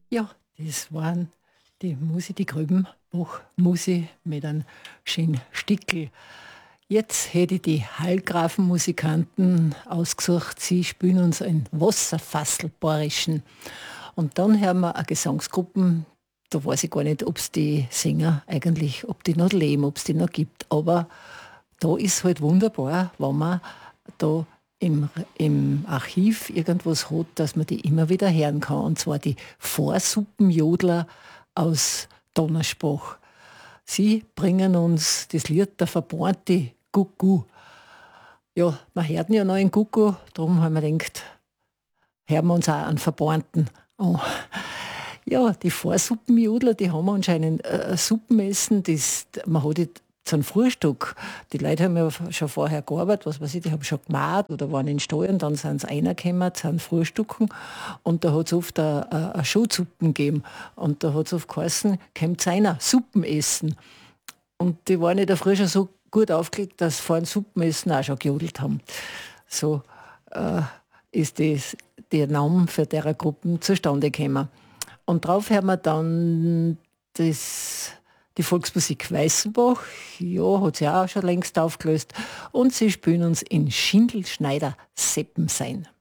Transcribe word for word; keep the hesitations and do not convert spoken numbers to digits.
Ja, das waren die Musi, die Gröbenbach-Musi mit einem schönen Stickel. Jetzt hätte ich die Hallgrafenmusikanten ausgesucht. Sie spielen uns ein Wasserfasselbayerischen. Und dann hören wir eine Gesangsgruppe, da weiß ich gar nicht, ob es die Sänger eigentlich, ob die noch leben, ob es die noch gibt. Aber da ist halt wunderbar, wenn man da im, im Archiv irgendwas hat, dass man die immer wieder hören kann. Und zwar die Vorsuppenjodler aus Donnersbach. Sie bringen uns das Lied Der verbornte Gucku. Ja, wir hörten ja noch einen Gucku, darum haben wir gedacht, hören wir uns auch einen Verbornten an. Ja, die Vorsuppenjodler, die haben anscheinend äh, Suppenessen, das, man hat die, zum Frühstück, die Leute haben ja schon vorher gearbeitet, was weiß ich, die haben schon gemacht oder waren in Steuern, dann sind sie reingekommen, sind frühstücken und da hat es oft eine Schutzuppen gegeben und da hat es oft geheißen, kommt einer Suppen essen. Und die waren in der Früh schon so gut aufgelegt, dass sie vor dem Suppenessen auch schon gejodelt haben. So äh, ist das, der Name für deren Gruppen zustande gekommen. Und drauf haben wir dann das, die Volksmusik Weißenbach, ja, hat sie auch schon längst aufgelöst. Und sie spielen uns in Schindelschneider Seppen sein.